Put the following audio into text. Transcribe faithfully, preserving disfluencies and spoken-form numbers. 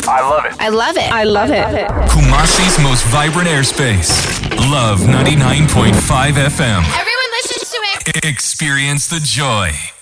I love it. I love it. I love it. Kumasi's most vibrant airspace. Love ninety-nine point five F M. Everyone listens to it. Experience the joy.